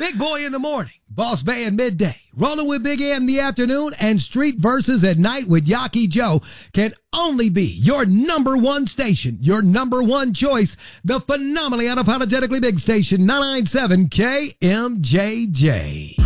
Big Boy in the morning, Boss Band midday, Rolling with Big Ant in the afternoon, and Street Verses at night with Yaki Joe can only be your number one station, your number one choice, the phenomenally unapologetically big station, 997 KMJJ.